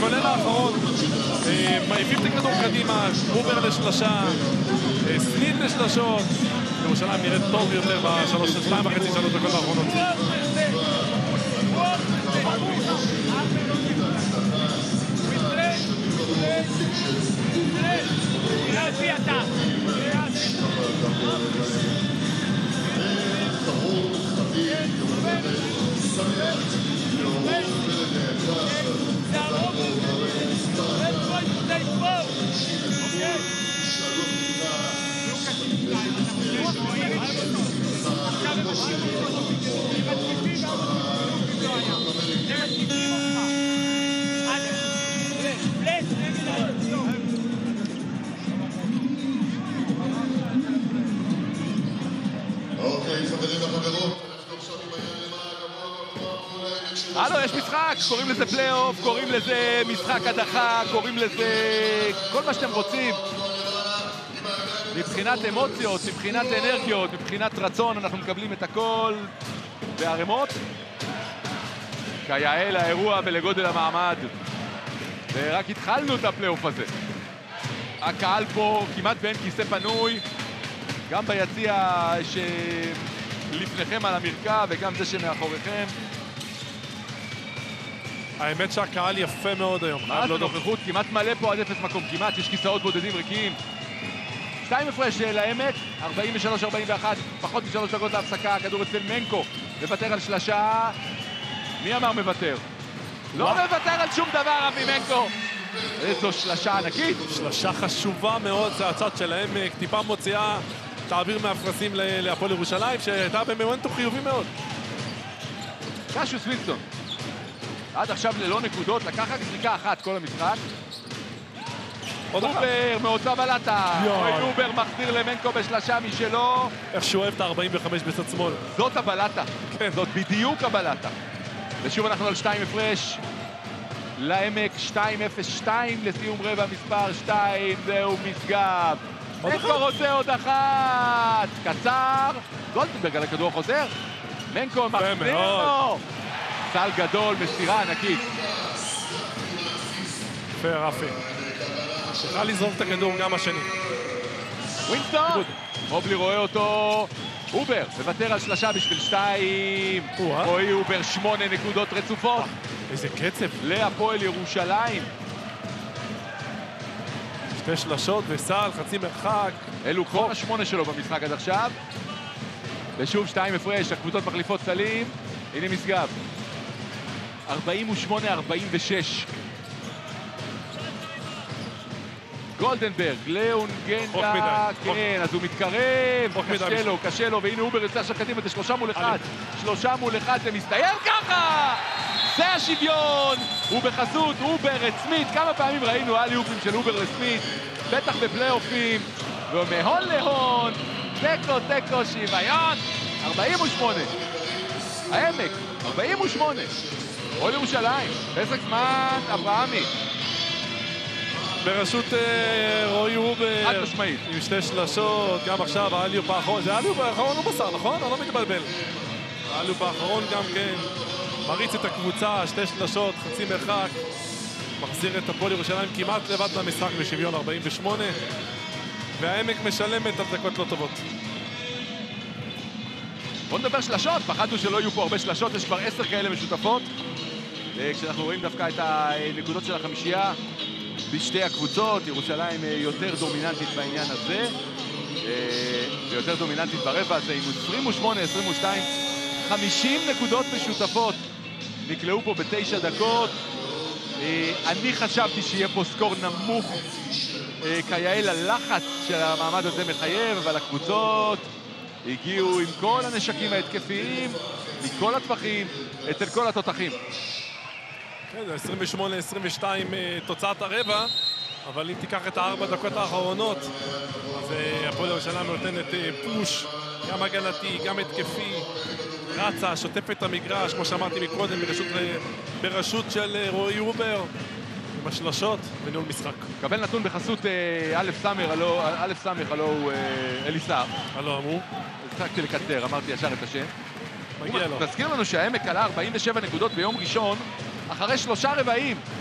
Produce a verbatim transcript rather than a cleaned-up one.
כולל האחרון. מעיפים את הכדור קדימה, אובר לשלושה, סנית לשלושות. ירושלים נראית טוב יותר בשלוש, שתיים וחצי, שלוש דקות האחרונות. הלו, יש משחק, קוראים לזה פלייאוף, קוראים לזה משחק הדחה, קוראים לזה כל מה שאתם רוצים. מבחינת אמוציות, מבחינת אנרגיות, מבחינת רצון, אנחנו מקבלים את הכל בערימות. כיאה לאירוע ולגודל המעמד. ורק התחלנו את הפלייאוף הזה. הקהל פה כמעט ואין כיסא פנוי, גם ביציע שלפניכם על המרכב וגם זה שמאחוריכם. האמת שהקהל יפה מאוד היום. מה זה נוכחות? כמעט מלא פה עד אפס מקום, כמעט, יש כיסאות בודדים ריקים. שתיים הפרש לעמק, ארבעים ושלוש ארבעים ואחת, פחות משלוש דקות להפסקה, הכדור אצל מנקו, מוותר על שלשה. מי אמר מוותר? לא מוותר על שום דבר, אבי מנקו. איזו שלשה ענקית. שלשה חשובה מאוד, זה הצד של העמק, טיפה מוציאה תעביר מהפרסים להפועל ירושלים, שהייתה במומנטום חיובי מאוד. קשוס ווינסון. עד עכשיו ללא נקודות, לקח רק זריקה אחת כל המשחק. אובר מאותה בלטה. אובר מחזיר למנקו בשלשה משלו. איך שהוא אוהב את ה-ארבעים וחמש בצד שמאל. זאת הבלטה. כן. זאת בדיוק הבלטה. ושוב אנחנו על שתיים הפרש. לעמק שתיים אפס שתיים לסיום רבע מספר שתיים. זהו משגב. מנקו רוצה עוד אחת. קצר. גולדנברג על הכדור חוזר. מנקו מחזיר לו. סל גדול, מסירה ענקית. יפה רפי. צריכה לזרוק את הכדור גם השני. ווינסטון! מובלי רואה אותו. אובר, מוותר על שלשה בשביל שתיים. רואי אובר, שמונה נקודות רצופות. איזה קצב. להפועל ירושלים. שתי שלשות וסל, חצי מרחק. אלו כל השמונה שלו במשחק עד עכשיו. ושוב שתיים הפרש, הקבוצות מחליפות סלים. הנה משגב. ארבעים ושמונה ארבעים ושש. גולדנברג, לאון גנדה, כן, אז הוא מתקרב, קשה לו, קשה לו, והנה אובר יוצא עכשיו קדימה, זה שלושה מול אחד, שלושה מול אחד, זה מסתיים ככה! זה השוויון! ובחסות אובר את סמית, כמה פעמים ראינו אלי-אופים של אובר לסמית, בטח בפלייאופים, ומהון להון, תיקו, תיקו, שוויון, ארבעים ושמונה. העמק, ארבעים ושמונה. הפועל ירושלים, פסק זמן אברהמי. בראשות רועי אובר. חד משמעית. עם שתי שלשות, גם עכשיו האליופ האחרון. זה האליופ האחרון הוא בשר, נכון? אני לא מתבלבל. האליופ האחרון גם כן. מריץ את הקבוצה, שתי שלשות, חצי מרחק. מחזיר את הפועל ירושלים כמעט לבד במשחק בשוויון ארבעים ושמונה. והעמק משלמת על דקות לא טובות. בוא נדבר שלשות, פחדנו שלא יהיו פה הרבה שלשות, יש כבר עשר כאלה משותפות. כשאנחנו רואים דווקא את הנקודות של החמישייה בשתי הקבוצות, ירושלים יותר דומיננטית בעניין הזה, ויותר דומיננטית ברבע הזה, עם עשרים ושמונה עשרים ושתיים, חמישים נקודות משותפות נקלעו פה בתשע דקות. אני חשבתי שיהיה פה סקור נמוך, כיאה ללחץ של המעמד הזה מחייב, אבל הקבוצות הגיעו עם כל הנשקים ההתקפיים, מכל הטווחים, אצל כל התותחים. כן, עשרים ושמונה עשרים ושתיים תוצאת הרבע, אבל אם תיקח את הארבע דקות האחרונות, אז הפועל ירושלים נותנת פוש, גם הגנתי, גם התקפי, רצה, שוטפת את המגרש, כמו שאמרתי מקודם, בראשות, בראשות של רועי אובר, עם השלשות וניהול משחק. קבל נתון בחסות א' סמר, א' סמך, הלא הוא אליסה. הלא אמרו. הצחקתי לקצר, אמרתי ישר את השם. מגיע לו. תזכיר לנו שהעמק עלה ארבעים ושבע נקודות ביום ראשון, אחרי שלושה רבעים.